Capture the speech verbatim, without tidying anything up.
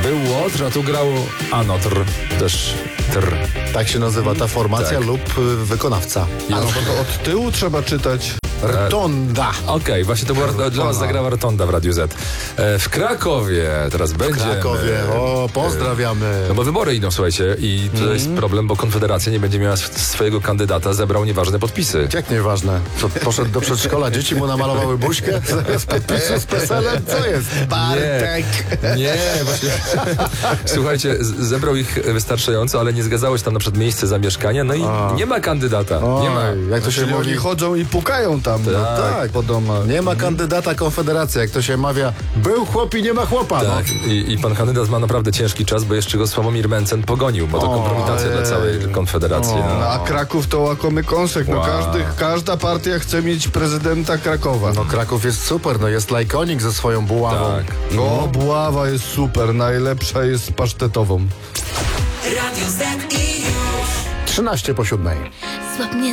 Był Łotr, a tu grał Anotr, też tr. Tak się nazywa ta formacja Tak. lub y, wykonawca. A no bo to od tyłu trzeba czytać. Rtonda. Okej, okay, właśnie to była, dla was zagrała Rotonda w Radiu Z. E, w Krakowie teraz będzie. W Krakowie, o, pozdrawiamy. No bo wybory idą, słuchajcie, i to jest problem, bo Konfederacja nie będzie miała sw- swojego kandydata, zebrał nieważne podpisy. Jak nieważne. Co, poszedł do przedszkola, dzieci mu namalowały buźkę z podpisu z peselem? Co jest? Bartek. Nie, nie właśnie. Słuchajcie, z- zebrał ich wystarczająco, ale nie zgadzało się tam na przykład miejsce zamieszkania, no i A. nie ma kandydata. Nie ma. Oj, jak to się Czyli mówi? oni chodzą i pukają tam. No Tak. tak, po domach. Nie ma kandydata Konfederacji, jak to się mawia. Był chłop i nie ma chłopa. Tak, No. i, i pan kandydat ma naprawdę ciężki czas, bo jeszcze go Sławomir Mencen pogonił, bo to O, kompromitacja dla całej ej. Konfederacji. O. No. No, a Kraków to łakomy kąsek. No Wow. każdy, każda partia chce mieć prezydenta Krakowa. No Kraków jest super, no jest lajkonik ze swoją buławą. Tak. O, buława jest super. Najlepsza jest z pasztetową. Radio Z i już trzynaście po siódmej. Złap mnie